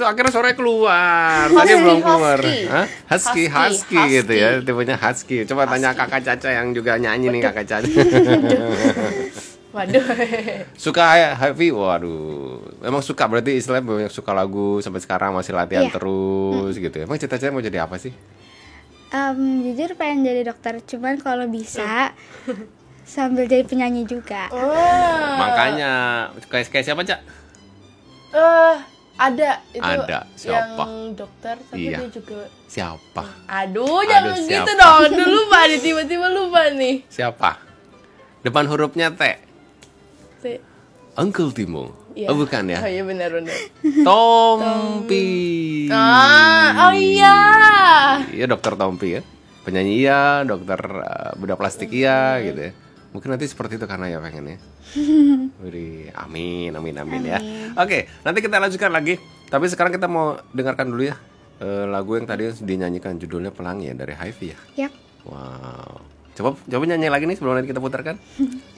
akhirnya suaranya keluar. Tadi belum keluar. Husky. Husky gitu ya, tipenya husky. Coba tanya kakak Caca yang juga nyanyi nih, kakak Caca. Waduh. Suka Happy? Waduh. Emang suka berarti istilahnya banyak suka lagu sampai sekarang masih latihan terus gitu ya. Emang cita-cita mau jadi apa sih? Jujur pengen jadi dokter, cuman kalau bisa sambil jadi penyanyi juga. Makanya kayak siapa, Cak? Ada itu. Ada. Siapa? Yang dokter tapi dia juga. Siapa? Aduh, jangan Aduh, gitu siapa? dong. Dulu lupa nih, tiba-tiba lupa nih. Siapa? Depan hurufnya T. Uncle Timo. Ya. Oh bukan ya? Oh iya benar. Tompi. Oh iya. Iya, dokter Tompi ya. Penyanyi iya, dokter bedah plastik iya gitu ya. Mungkin nanti seperti itu karena ya pengennya. Wih, amin ya. Oke, nanti kita lanjutkan lagi. Tapi sekarang kita mau dengarkan dulu ya lagu yang tadi dinyanyikan, judulnya Pelangi ya, dari Hy-Vee ya. Yap. Wow. Coba nyanyi lagi nih sebelum nanti kita putarkan.